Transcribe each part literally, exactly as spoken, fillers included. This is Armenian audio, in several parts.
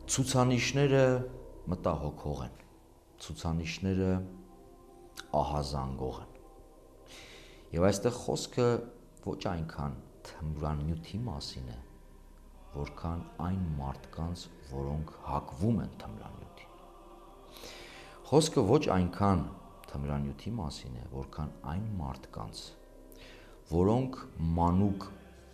Ցուցանիշները մտահոգող են, ցուցանիշները ահազանգող են։ Եվ այստեղ խոսքը ոչ այնքան թմրանյութի մասին է, որքան այն մարդկանց, որոնք հակվում են թմրանյութին։ Խոսքը ոչ այնքան թմրանյութի մասին է, որքան այն մարդկանց, որոնք մանուկ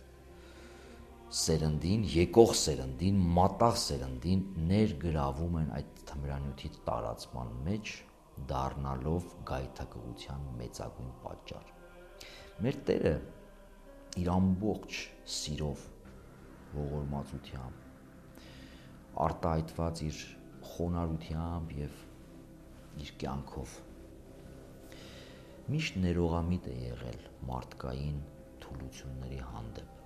սերնդին, եկող սերնդին, մատաղ սերնդին ներգրավում են այդ թմրանյութի տարածման մեջ, դառնալով գայթակղության մեծագույն պատճառ։ Մեր Տերը իր ամբողջ սիրով, ողորմածությամբ, արտահայտված իր խոնարհությամբ եւ իր կյանքով միշտ ներողամիտ է եղել մարդկային թուլությունների հանդեպ։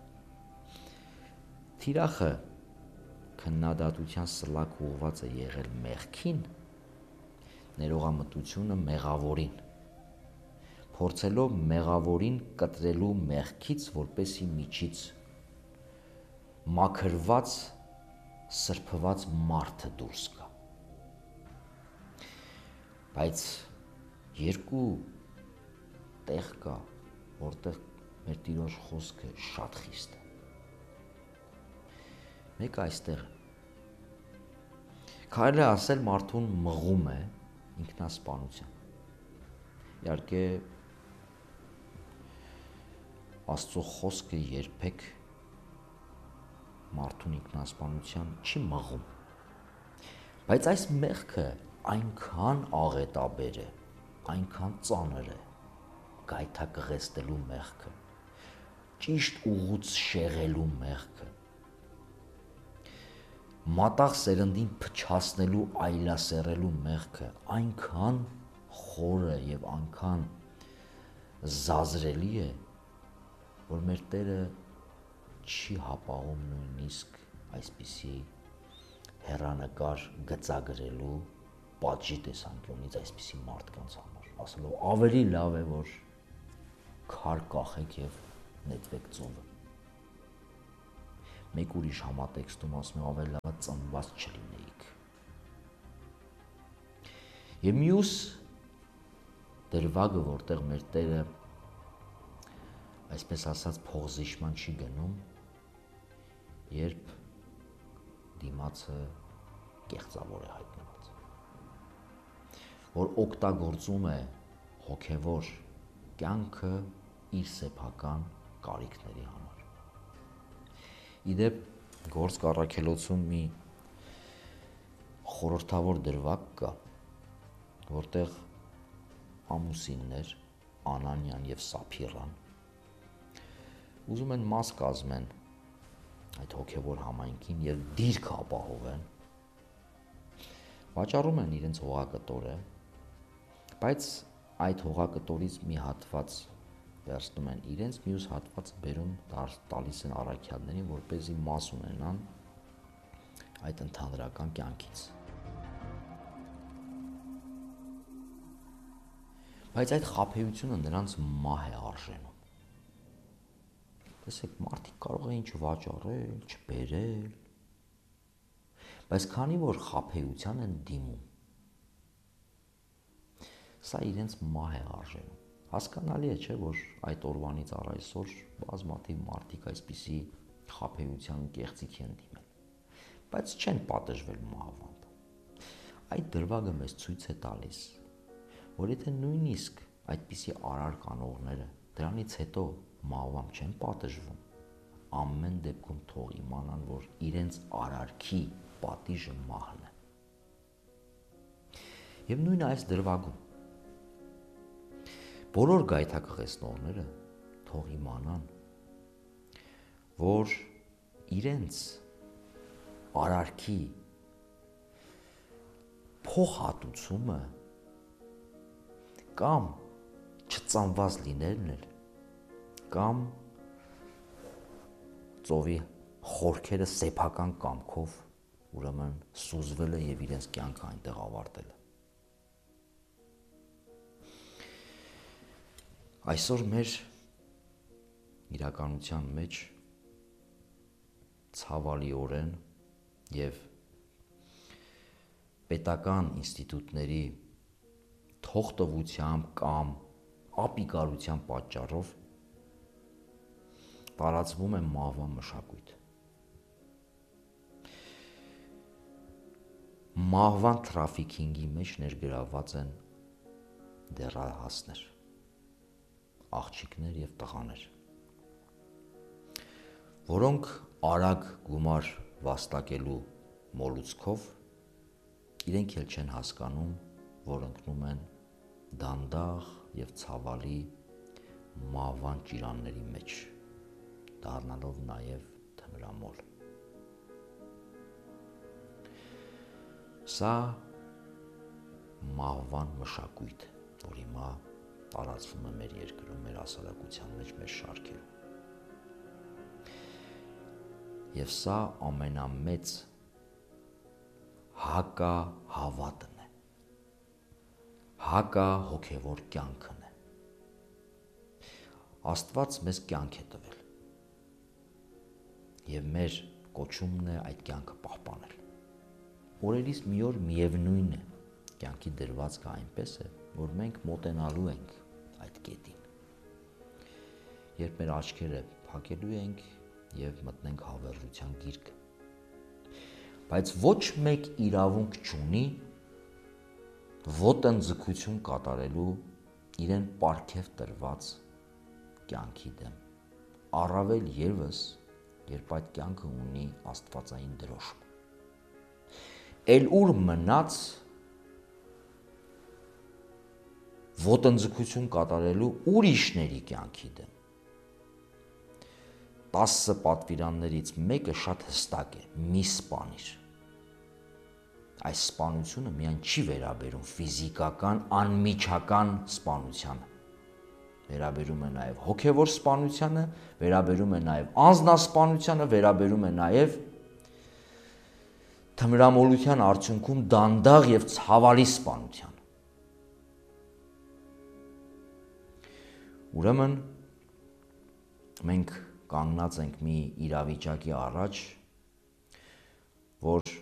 Թիրախը քննադատության սլաք ուղղված է եղել մեղքին, ներողամտությունը մեղավորին, փորձելով մեղավորին կտրելու մեղքից, որպեսի միջից մաքրված, սրբված մարդը դուրս գա։ Բայց երկու տեղ կա, որտեղ մեր Տիրոջ խոսքը շատ խիստ է։ Մեկը այստեղ է։ Կարելի է ասել մարդուն մղում է ինքնասպանության։ Իհարկե Աստծո խոսքը երբեք մարդուն ինքնասպանության չի մղում։ Բայց այս մեղքը այնքան աղետաբեր է, այնքան ծանր է, գայթակղեցնելու մեղքը, ճիշտ ուղուց շեղելու մեղքը, մատաղ սերնդին փչացնելու, այլասերելու մեղքը այնքան խորը եւ այնքան զազրելի է, որ մեր Տերը չի հապաղում նույնիսկ այսպիսի հեռանկար գծագրելու պատժի տեսանկյունից այսպիսի մարդկանց համար, ասելով ավելի լավ է, որ քար կախեք եւ նետվեք ծովը։ Մեկ ուրիշ համատեքստում ասում է ավելի լավ է ծնված չլինեիք։ Եվ մյուս դրվագը, որտեղ մեր Տերը այսպես ասած փողզիշման չի գնում, երբ դիմացը կեղծավոր է հայտնված, որ օգտագործում է հոգևոր կյանքը իր սեփական կարիքների համար։ Իդեպ Գործք առաքելոցում մի խորհրդավոր դրվագ կա, որտեղ ամուսիններ Անանյան եւ Սափիրան ուզում են մաս կազմեն այդ հոգևոր համայնքին եւ դիրք ապահովեն, վաճառում են իրենց հողակտորը, բայց այդ հողակտորից մի հատված վերցնում են իրենց, մյուս հատվածը բերում տալիս են առաքյալներին, որպեսզի մաս ունենան այդ ընդհանրական կյանքից։ Բայց այդ խաբեությունը նրանց մահ է արժենում։ Տեսեք, մարդիկ կարող էին չվաճառել, չբերել, բայց քանի որ խաբեության են դիմում, սա իրենց մահ է արժենում։ Հասկանալի է, չէ, որ այդ օրվանից առ այսօր բազմաթիվ մարդիկ այսպիսի խաբեության ու կեղծիքի են դիմել, բայց չեն պատժվել մահվամբ։ Այդ դրվագը մեզ ցույց է տալիս, որ եթե նույնիսկ այդպիսի արար կանողները դրանից հետո մահվամբ չեն պատժվում, ամեն դեպքում թող իմանան, որ իրենց արարքի պատիժը մահն է։ Եվ նույնը այս դրվագում բոլոր գայթակղեցնողները թող իմանան, որ իրենց արարքի փոխհատուցումը կամ չծանված լինելն էլ, կամ ծովի խորքերը սեփական կամքով ուրեմն սուզվելը եւ իրենց կյանքը այնտեղ ավարտելը։ Այսօր մեր իրականության մեջ ցավալիորեն եւ պետական ինստիտուտների թողտվությամբ կամ ապիկարության պատճառով տարածվում է մահվան մշակույթ։ Մահվան թրաֆիքինգի մեջ ներգրավված են դեռահասներ, աղջիկներ եւ տղաներ, որոնք արագ գումար վաստակելու մոլուցքով իրենք էլ չեն հասկանում, որ ընկնում են դանդաղ եւ ցավալի մահվան ճիրանների մեջ, դառնալով նաեւ թմրամոլ։ Սա մահվան մշակույթ է, որ հիմա տարածվում է մեր երկրում, մեր հասարակության մեջ, մեր շարքերում։ Եվ սա ամենամեծ հակահավատն է, հակահոգևոր կյանքն է։ Աստված մեզ կյանք է տվել եւ մեր կոչումն է այդ կյանքը պահպանել։ Օրերից մի օր միևնույն է, կյանքի դրվածքը այնպես է, որ մենք մոտենալու ենք այդ կետին, երբ մեր աչքերը փակելու ենք եւ մտնենք հավերժության գիրկը։ Բայց ոչ մեկ իրավունք չունի ոտնձգություն կատարելու իրեն պարգև տրված կյանքի դեմ, առավել ևս, երբ այդ կյանքը ունի աստվածային դրոշմ։ Էլ ուր մնաց ոտնձգություն կատարելու ուրիշների կյանքի դեմ։ Տասը պատվիրաններից մեկը շատ հստակ է՝ մի սպանիր։ Այս սպանությունը միայն չի վերաբերում ֆիզիկական, անմիջական սպանությանը։ Վերաբերում է նաև հոգևոր սպանությանը, վերաբերում է նաև անձնասպանությանը, վերաբերում է նաև թմրամոլության արդյունքում դանդաղ եւ ցավալի սպանության։ Ուրեմն մենք կանգնած ենք մի իրավիճակի առաջ, որ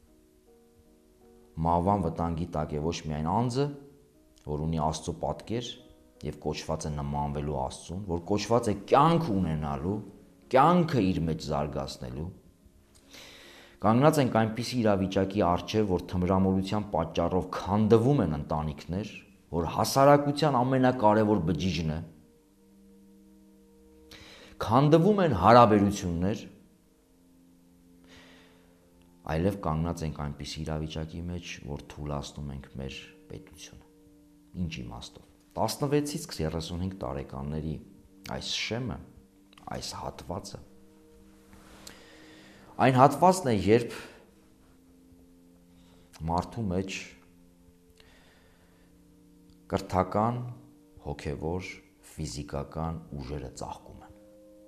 մահվան վտանգի տակ է ոչ միայն անձը, որ ունի Աստծո պատկեր եւ կոչված է նմանվելու Աստծուն, որ կոչված է կյանք ունենալու, կյանքը իր մեջ զարգացնելու։ Կանգնած ենք այնպիսի իրավիճակի առջև, որ թմրամոլության պատճառով քանդվում են ընտանիքներ, որ հասարակության ամենակարևոր բջիջն է, քանդվում են հարաբերություններ, այլև կանգնած ենք այնպիսի իրավիճակի մեջ, որ թուլացնում ենք մեր պետությունը։ Ինչ իմաստով։ տասնվեցից երեսունհինգ տարեկանների այս շեմը, այս հատվածը, այն հատվածն է, երբ մարդու մեջ կրթական, հոգևոր, ֆիզիկական ուժերը ծաղկում են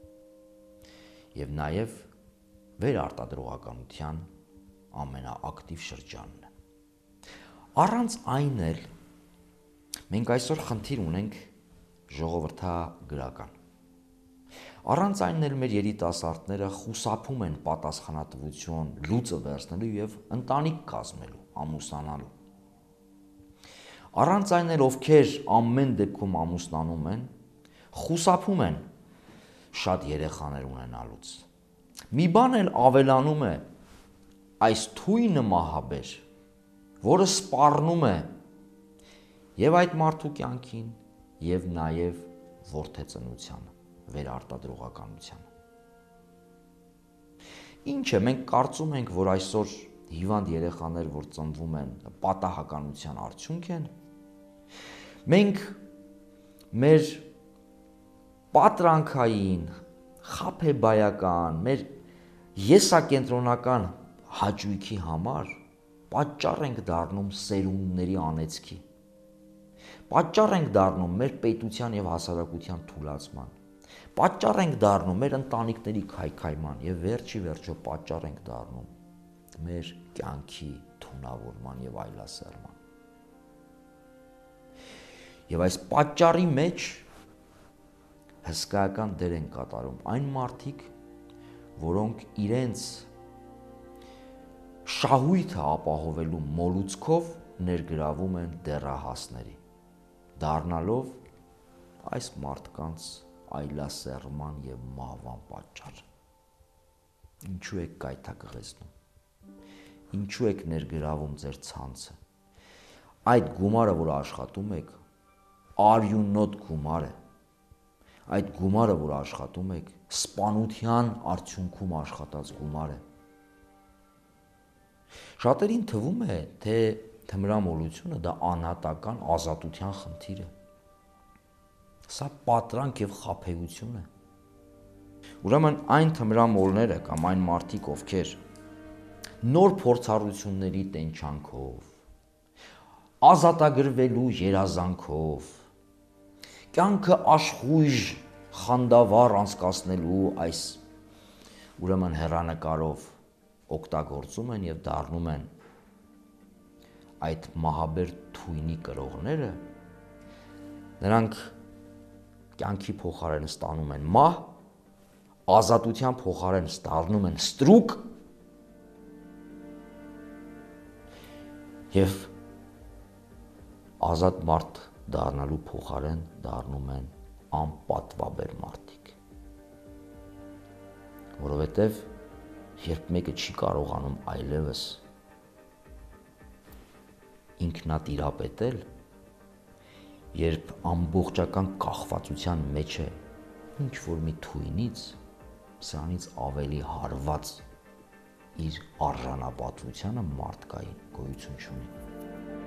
եւ նաեւ վերարտադրողականության ամենաակտիվ շրջանն է։ Առանց այն էլ մենք այսօր խնդիր ունենք ժողովրդագրական։ Առանց այն էլ մեր երիտասարդները խուսափում են պատասխանատվություն լուծը վերցնելու եւ ընտանիք կազմելու, ամուսնանալու։ Առանց այն էլ ովքեր ամեն դեպքում ամուսնանում են, խուսափում են շատ երեխաներ ունենալուց։ Մի բան էլ ավելանում է այս թույնը մահաբեր, որը սպառնում է եւ այդ մարդու կյանքին եւ նաեւ որդեծնությանը, վերարտադրողականությանը։ Ինչ է, մենք կարծում ենք, որ այսօր հիվանդ երեխաներ, որ ծնվում են, պատահականության արդյունք են։ Մենք մեր պատրանքային, խաբեբայական, մեր եսակենտրոնական հաճույքի համար պատճառ ենք դառնում սերունդների անեծքի։ Պատճառ ենք դառնում մեր պետության եւ հասարակության թուլացման։ Պատճառ ենք դառնում մեր ընտանիքների քայքայման եւ վերջի վերջո պատճառ ենք դառնում մեր կյանքի թունավորման եւ այլասերման։ Եվ այս պատճառի մեջ հսկայական դեր են կատարում այն մարդիկ, որոնք իրենց շահույթը ապահովելու մոլուցքով ներգրավում են դեռահասների, դառնալով այս մարդկանց այլասերման եւ մահվան պատճառ։ Ինչու եք կայթակղեցնում։ Ինչու եք ներգրավում ձեր ցանցը։ Այդ գումարը, որ աշխատում եք, արյունոտ գումար է։ Այդ գումարը, որ աշխատում եք, սպանության արդյունքում աշխատած գումար է։ Շատերին թվում է, թե թմրամոլությունը դա անհատական ազատության խնդիր է։ Սա պատրանք եւ խաբեություն է։ Ուրեմն այն թմրամոլները կամ այն մարդիկ, ովքեր նոր փորձառությունների տենչանքով, ազատագրվելու երազանքով, կյանքը աշխույժ խանդավառ անցկացնելու այս ուրեմն հեռանկարով օգտագործում են եւ դառնում են այդ մահաբեր թույնի կրողները, նրանք կյանքի փոխարեն ստանում են մահ, ազատության փոխարեն դառնում են ստրուկ եւ ազատ մարդ դառնալու փոխարեն դառնում են անպատվաբեր մարդիկ, որովհետև երբ մեկը չի կարողանում այլևս ինքնատիրապետել, երբ ամբողջական կախվածության մեջ է ինչ որ մի թույնից, սրանից ավելի հարված իր արժանապատվությանը մարդկային գոյություն չունի։